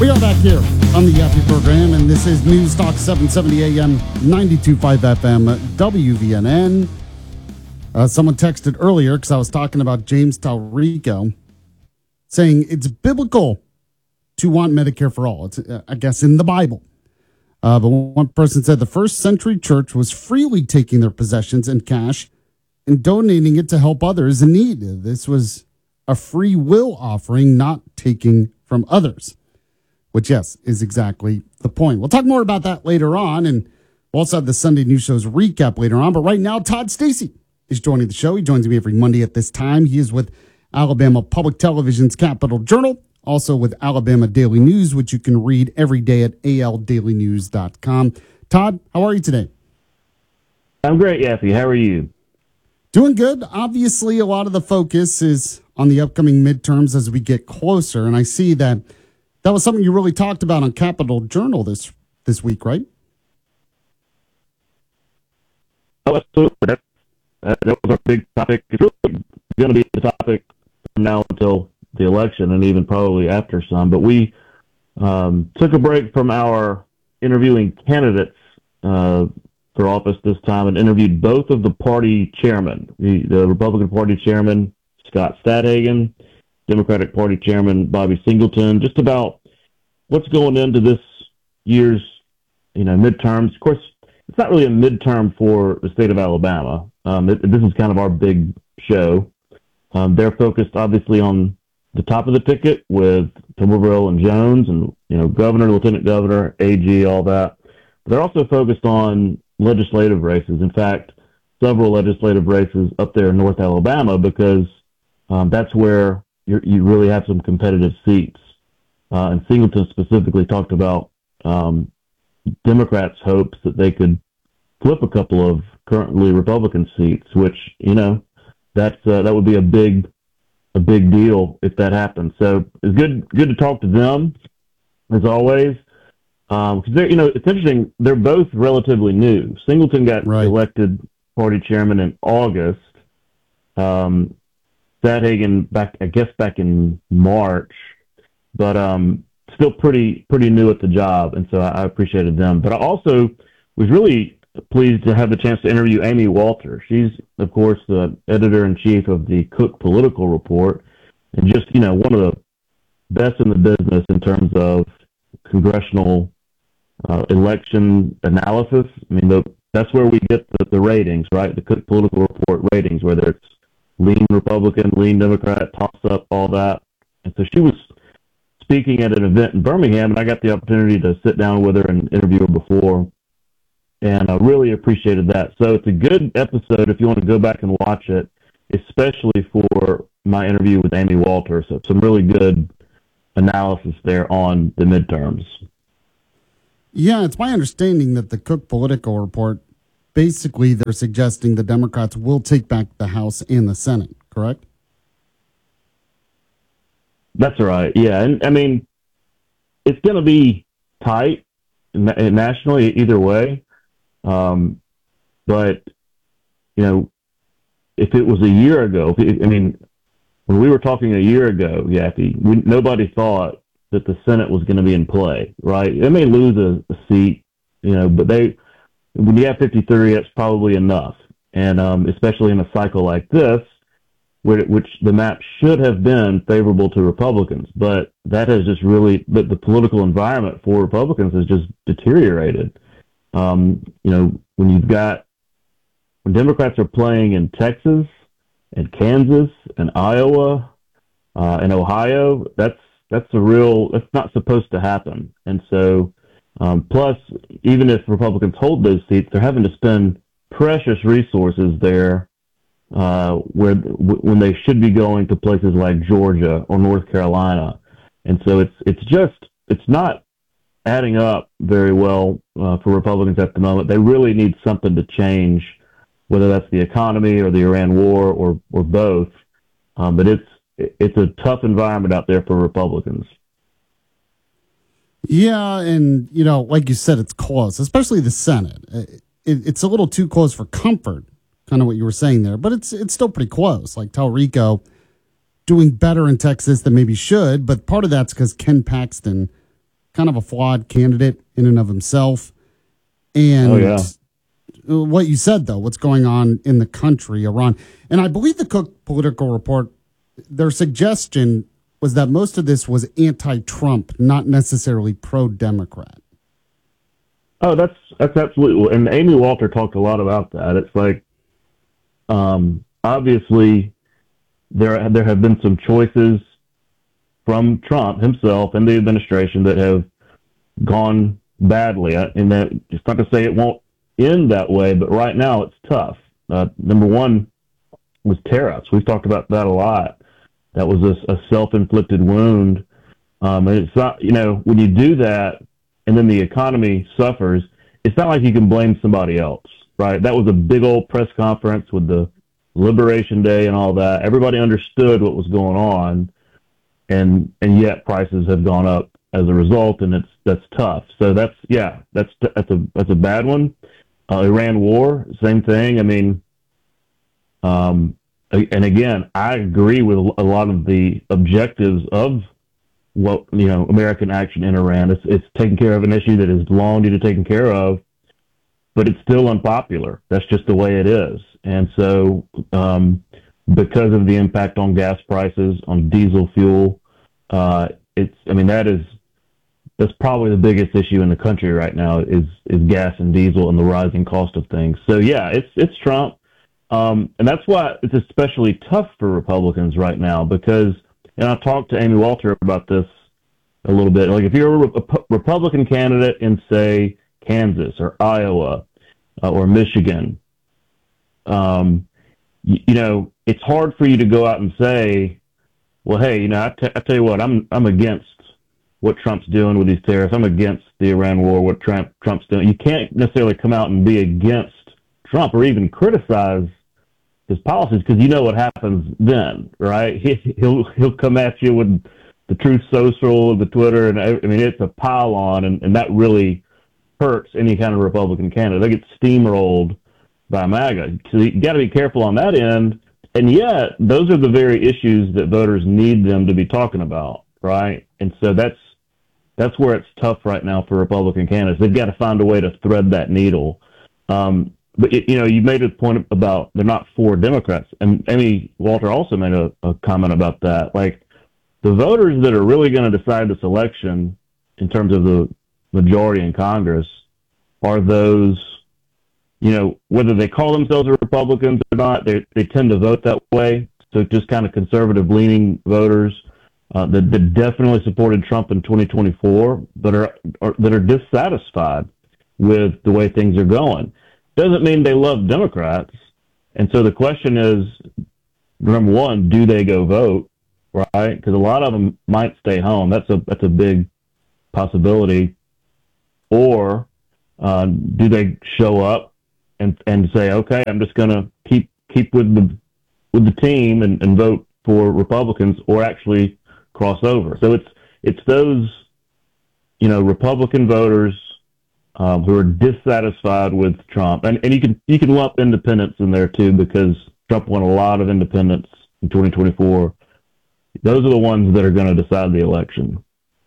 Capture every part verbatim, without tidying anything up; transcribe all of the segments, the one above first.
We are back here on the Yappy program, and this is News Talk seven seventy A M, ninety-two point five F M, W V N N. Uh, someone texted earlier, because I was talking about James Talrico, saying it's biblical to want Medicare for all. It's, uh, I guess, in the Bible. Uh, but one person said the first century church was freely taking their possessions and cash and donating it to help others in need. This was a free will offering, not taking from others. Which, yes, is exactly the point. We'll talk more about that later on, and we'll also have the Sunday News Show's recap later on. But right now, Todd Stacy is joining the show. He joins me every Monday at this time. He is with Alabama Public Television's Capital Journal, also with Alabama Daily News, which you can read every day at A L daily news dot com. Todd, how are you today? I'm great, Yaffy. How are you? Doing good. Obviously, a lot of the focus is on the upcoming midterms as we get closer, and I see that that was something you really talked about on Capital Journal this this week, right? Oh, absolutely. That, that, that was our big topic. It's really going to be the topic from now until the election, and even probably after some. But we um, took a break from our interviewing candidates uh, for office this time and interviewed both of the party chairmen, the, the Republican Party chairman, Scott Stadhagen, Democratic Party Chairman Bobby Singleton, just about what's going into this year's, you know, midterms. Of course, it's not really a midterm for the state of Alabama. Um, it, this is kind of our big show. Um, they're focused, obviously, on the top of the ticket with Tuberville and Jones and, you know, governor, lieutenant governor, A G, all that. But they're also focused on legislative races. In fact, several legislative races up there in North Alabama, because um, that's where You're, you really have some competitive seats. Uh, and Singleton specifically talked about um, Democrats' hopes that they could flip a couple of currently Republican seats, which, you know, that's uh, that would be a big a big deal if that happened. So it's good good to talk to them, as always. Um, 'cause they're, you know, it's interesting. They're both relatively new. Singleton got right. elected party chairman in August. Um, Stadhagen back, I guess, back in March, but um, still pretty pretty new at the job, and so I, I appreciated them. But I also was really pleased to have the chance to interview Amy Walter. She's, of course, the editor-in-chief of the Cook Political Report, and just, you know, one of the best in the business in terms of congressional uh, election analysis. I mean, the, that's where we get the, the ratings, right? The Cook Political Report ratings, whether it's lean Republican, lean Democrat, toss-up, all that. And so she was speaking at an event in Birmingham, and I got the opportunity to sit down with her and interview her before, and I really appreciated that. So it's a good episode if you want to go back and watch it, especially for my interview with Amy Walter. So some really good analysis there on the midterms. Yeah, it's my understanding that the Cook Political Report, basically they're suggesting the Democrats will take back the House and the Senate, correct? That's right, yeah. And, I mean, it's going to be tight nationally either way. Um, but, you know, if it was a year ago, I mean, when we were talking a year ago, Yappy, we, nobody thought that the Senate was going to be in play, right? They may lose a, a seat, you know, but they, when you have fifty-three, that's probably enough. And um, especially in a cycle like this, which, which the map should have been favorable to Republicans, but that has just really, the, the political environment for Republicans has just deteriorated. Um, you know, when you've got, when Democrats are playing in Texas and Kansas and Iowa uh, and Ohio, that's that's a real, that's not supposed to happen. And so, um, plus, even if Republicans hold those seats, they're having to spend precious resources there uh, where w- when they should be going to places like Georgia or North Carolina. And so it's it's just, it's not adding up very well uh, for Republicans at the moment. They really need something to change, whether that's the economy or the Iran war or or both. Um, but it's it's a tough environment out there for Republicans. Yeah, and, you know, like you said, it's close, especially the Senate. It, it's a little too close for comfort, kind of what you were saying there, but it's it's still pretty close. Like Talrico doing better in Texas than maybe should, but part of that's because Ken Paxton kind of a flawed candidate in and of himself. And oh, yeah. what you said, though, what's going on in the country, Iran. And I believe the Cook Political Report, their suggestion was that most of this was anti-Trump, not necessarily pro-Democrat. Oh, that's that's absolutely. And Amy Walter talked a lot about that. It's like, um, obviously, there there have been some choices from Trump himself and the administration that have gone badly. And that it's not to say it won't end that way, but right now it's tough. Uh, number one was tariffs. We've talked about that a lot. That was a, a self-inflicted wound. Um, and it's not, you know, when you do that and then the economy suffers, it's not like you can blame somebody else, right? That was a big old press conference with the Liberation Day and all that. Everybody understood what was going on, and and yet prices have gone up as a result, and it's that's tough. So that's yeah, that's that's a that's a bad one. Uh, Iran war, same thing. I mean, um, and again, I agree with a lot of the objectives of what you know American action in Iran. It's it's taking care of an issue that is long needed taken care of, but it's still unpopular. That's just the way it is. And so, um, because of the impact on gas prices, on diesel fuel, uh, it's, I mean, that is, that's probably the biggest issue in the country right now is, is gas and diesel and the rising cost of things. So yeah, it's, it's Trump. Um, and that's why it's especially tough for Republicans right now because, and I talked to Amy Walter about this a little bit. Like if you're a Re- Republican candidate in, say, Kansas or Iowa uh, or Michigan, um, you, you know, it's hard for you to go out and say, well, hey, you know, I, t- I tell you what, I'm I'm against what Trump's doing with these tariffs. I'm against the Iran war, what Trump Trump's doing. You can't necessarily come out and be against Trump or even criticize his policies because you know what happens then, right? He, he'll he'll come at you with the Truth Social, the Twitter, and I mean it's a pile on, and, and that really hurts any kind of Republican candidate. They get steamrolled by MAGA. So you got to be careful on that end. And yet, those are the very issues that voters need them to be talking about, right? And so that's that's where it's tough right now for Republican candidates. They've got to find a way to thread that needle. Um, but, it, you know, you made a point about they're not for Democrats. And Amy Walter also made a, a comment about that. Like, the voters that are really going to decide this election in terms of the majority in Congress are those, you know, whether they call themselves Republicans or not, they they tend to vote that way. So just kind of conservative-leaning voters uh, that, that definitely supported Trump in twenty twenty-four, but are, are that are dissatisfied with the way things are going. Doesn't mean they love Democrats. And so the question is, number one, do they go vote, right? Because a lot of them might stay home. That's a that's a big possibility. Or uh, do they show up and and say, okay, I'm just going to keep keep with the with the team and, and vote for Republicans, or actually cross over. So it's it's those you know Republican voters um, who are dissatisfied with Trump, and and you can you can lump independents in there too because Trump won a lot of independents in twenty twenty-four. Those are the ones that are going to decide the election.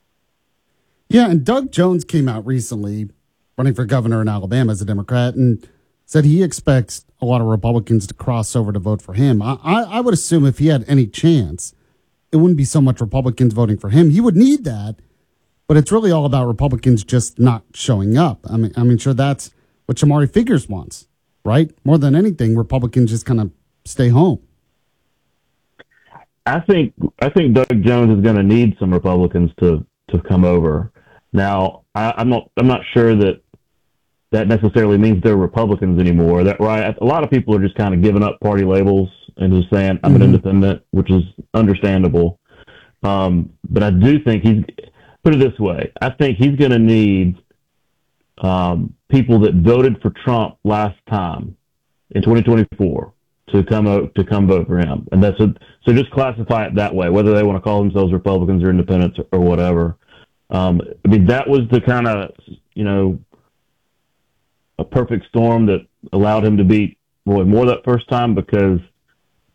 Yeah, and Doug Jones came out recently, running for governor in Alabama as a Democrat, and said he expects a lot of Republicans to cross over to vote for him. I, I, I would assume if he had any chance, it wouldn't be so much Republicans voting for him. He would need that, but it's really all about Republicans just not showing up. I mean, I mean, sure, that's what Shamari Figures wants, right? More than anything, Republicans just kind of stay home. I think I think Doug Jones is going to need some Republicans to, to come over. Now, I, I'm not I'm not sure that that necessarily means they're Republicans anymore. That right? A lot of people are just kind of giving up party labels and just saying I'm mm-hmm. an independent, which is understandable. Um, but I do think he's put it this way. I think he's going to need um, people that voted for Trump last time in twenty twenty-four to come out, to come vote for him, and that's a, so just classify it that way, whether they want to call themselves Republicans or independents or, or whatever. Um, I mean, that was the kind of you know. a perfect storm that allowed him to beat Roy Moore that first time because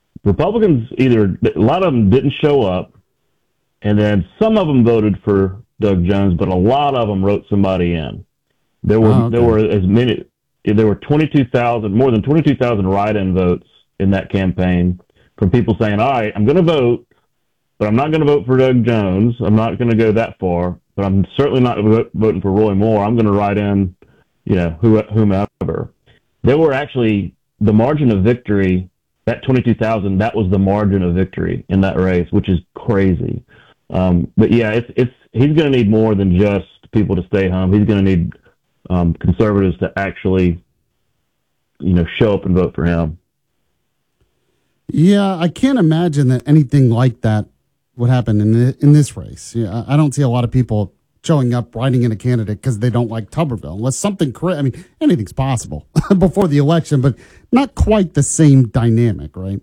Republicans either, a lot of them didn't show up, and then some of them voted for Doug Jones, but a lot of them wrote somebody in. There were oh, okay. there were as many. There were twenty-two thousand, more than twenty-two thousand write-in votes in that campaign from people saying, "All right, I'm going to vote, but I'm not going to vote for Doug Jones. I'm not going to go that far, but I'm certainly not voting for Roy Moore. I'm going to write in, you know, whomever." There were actually the margin of victory. That twenty-two thousand, that was the margin of victory in that race, which is crazy. Um, but yeah, it's it's he's going to need more than just people to stay home. He's going to need um, conservatives to actually, you know, show up and vote for him. Yeah, I can't imagine that anything like that would happen in the, in this race. Yeah, I don't see a lot of people showing up, writing in a candidate because they don't like Tuberville. Unless something, cra- I mean, anything's possible before the election, but not quite the same dynamic, right?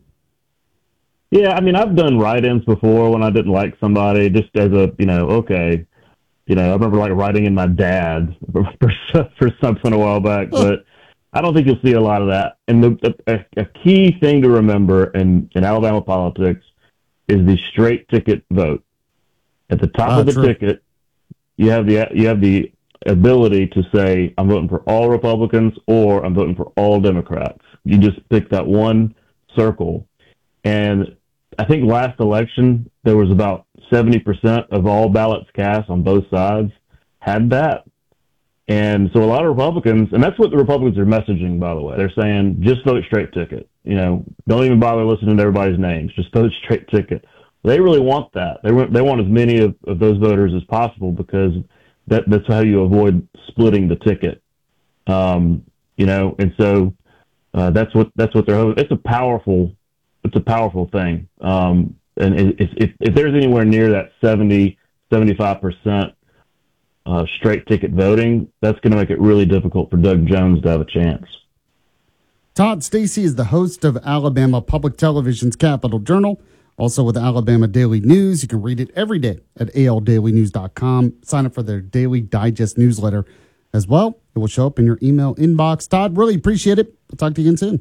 Yeah, I mean, I've done write-ins before when I didn't like somebody, just as a, you know, okay, you know, I remember like writing in my dad for, for something a while back, but I don't think you'll see a lot of that. And the, a, a key thing to remember in, in Alabama politics is the straight ticket vote. At the top uh, of the true. ticket, you have the you have the ability to say, I'm voting for all Republicans or I'm voting for all Democrats. You just pick that one circle. And I think last election, there was about seventy percent of all ballots cast on both sides had that. And so a lot of Republicans, and that's what the Republicans are messaging, by the way. They're saying, just vote straight ticket. You know, don't even bother listening to everybody's names. Just vote straight ticket. They really want that. They want, they want as many of, of those voters as possible because that, that's how you avoid splitting the ticket. Um, you know, and so uh, that's what that's what they're hoping. It's a powerful, it's a powerful thing. Um, and if, if if there's anywhere near that seventy, seventy-five percent uh, straight ticket voting, that's going to make it really difficult for Doug Jones to have a chance. Todd Stacy is the host of Alabama Public Television's Capital Journal. Also with Alabama Daily News. You can read it every day at A L daily news dot com. Sign up for their daily digest newsletter as well. It will show up in your email inbox. Todd, really appreciate it. I'll talk to you again soon.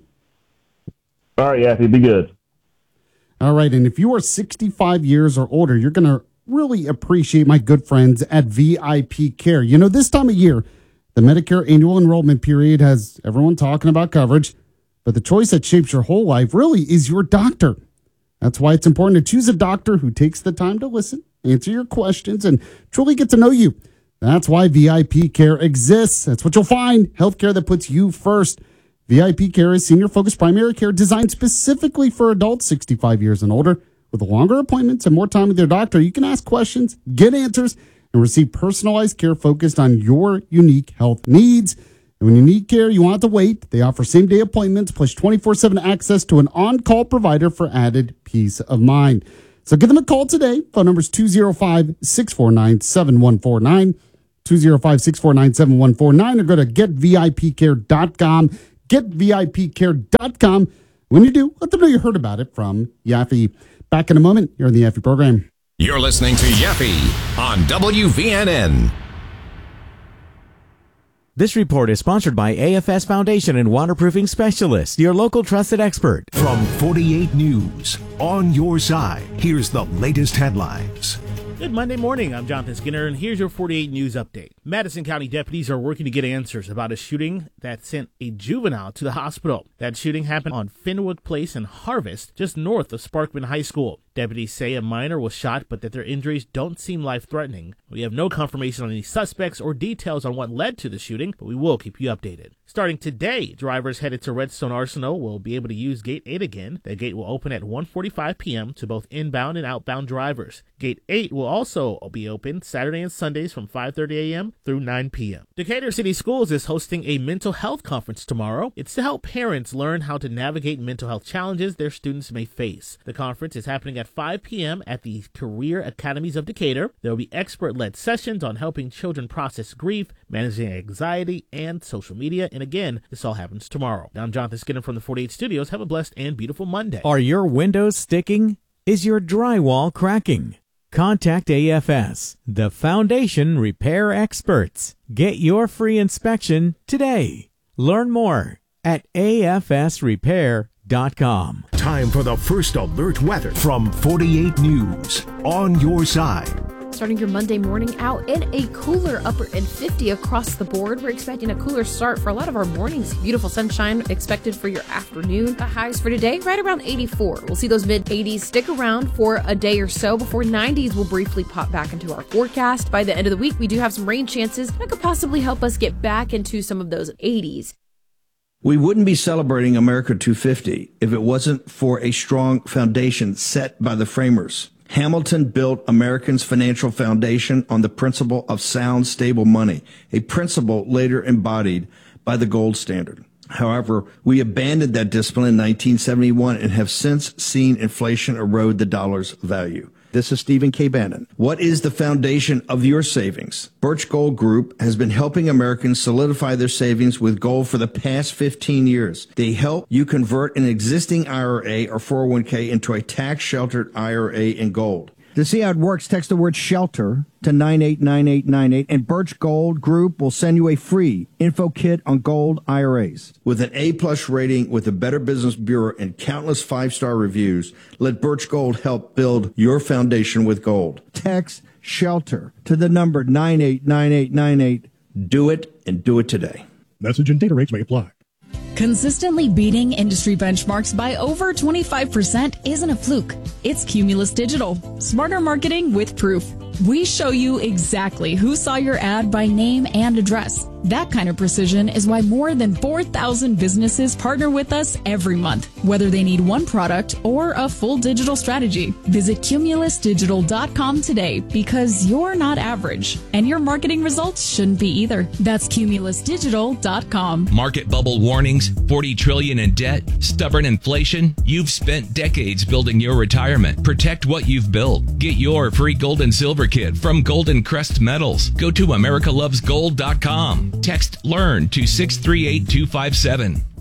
All right, yeah, it'd be good. All right, and if you are sixty-five years or older, you're going to really appreciate my good friends at V I P Care. You know, this time of year, the Medicare annual enrollment period has everyone talking about coverage, but the choice that shapes your whole life really is your doctor. That's why it's important to choose a doctor who takes the time to listen, answer your questions, and truly get to know you. That's why V I P Care exists. That's what you'll find. Healthcare that puts you first. V I P Care is senior-focused primary care designed specifically for adults sixty-five years and older. With longer appointments and more time with your doctor, you can ask questions, get answers, and receive personalized care focused on your unique health needs. And when you need care, you want to wait. They offer same-day appointments plus twenty-four seven access to an on-call provider for added peace of mind. So give them a call today. Phone number is two oh five, six four nine, seven one four nine, two oh five, six four nine, seven one four nine, or go to get v i p care dot com, get v i p care dot com. When you do, let them know you heard about it from Yaffe. Back in a moment. You're in the Yaffe program. You're listening to Yaffe on W V N N. This report is sponsored by A F S Foundation and Waterproofing Specialists, your local trusted expert. From forty-eight News, on your side, here's the latest headlines. Good Monday morning. I'm Jonathan Skinner, and here's your forty-eight News update. Madison County deputies are working to get answers about a shooting that sent a juvenile to the hospital. That shooting happened on Fenwood Place in Harvest, just north of Sparkman High School. Deputies say a minor was shot, but that their injuries don't seem life-threatening. We have no confirmation on any suspects or details on what led to the shooting, but we will keep you updated. Starting today, drivers headed to Redstone Arsenal will be able to use Gate eight again. The gate will open at one forty-five p.m. to both inbound and outbound drivers. Gate eight will also be open Saturday and Sundays from five thirty a.m. through nine p.m. Decatur City Schools is hosting a mental health conference tomorrow. It's to help parents learn how to navigate mental health challenges their students may face. The conference is happening at five p.m. at the Career Academies of Decatur. There will be expert-led sessions on helping children process grief, managing anxiety, and social media. And again, this all happens tomorrow. I'm Jonathan Skinner from the forty-eight Studios. Have a blessed and beautiful Monday. Are your windows sticking? Is your drywall cracking? Contact A F S, the Foundation Repair Experts. Get your free inspection today. Learn more at A F S repair dot com. Time for the first alert weather from forty-eight News, on your side. starting your Monday morning out in a cooler upper and fifty across the board. We're expecting a cooler start for a lot of our mornings. Beautiful sunshine expected for your afternoon. The highs for today, right around eighty-four. We'll see those mid eighties stick around for a day or so before nineties will briefly pop back into our forecast. By the end of the week, we do have some rain chances that could possibly help us get back into some of those eighties. We wouldn't be celebrating America two fifty if it wasn't for a strong foundation set by the framers. Hamilton built Americans' financial foundation on the principle of sound, stable money, a principle later embodied by the gold standard. However, we abandoned that discipline in nineteen seventy-one and have since seen inflation erode the dollar's value. This is Stephen K. Bannon. What is the foundation of your savings? Birch Gold Group has been helping Americans solidify their savings with gold for the past fifteen years. They help you convert an existing I R A or four oh one k into a tax-sheltered I R A in gold. To see how it works, text the word SHELTER to nine eight nine eight nine eight, and Birch Gold Group will send you a free info kit on gold I R As. With an A-plus rating with the Better Business Bureau and countless five-star reviews, let Birch Gold help build your foundation with gold. Text SHELTER to the number nine eight nine eight nine eight. Do it, and do it today. Message and data rates may apply. Consistently beating industry benchmarks by over twenty-five percent isn't a fluke. It's Cumulus Digital. Smarter marketing with proof. We show you exactly who saw your ad by name and address. That kind of precision is why more than four thousand businesses partner with us every month, whether they need one product or a full digital strategy. Visit cumulus digital dot com today, because you're not average, and your marketing results shouldn't be either. That's cumulus digital dot com. Market bubble warnings, forty trillion dollars in debt, stubborn inflation. You've spent decades building your retirement. Protect what you've built. Get your free gold and silver kit from Golden Crest Metals. Go to america loves gold dot com. Text LEARN to six three eight two five seven.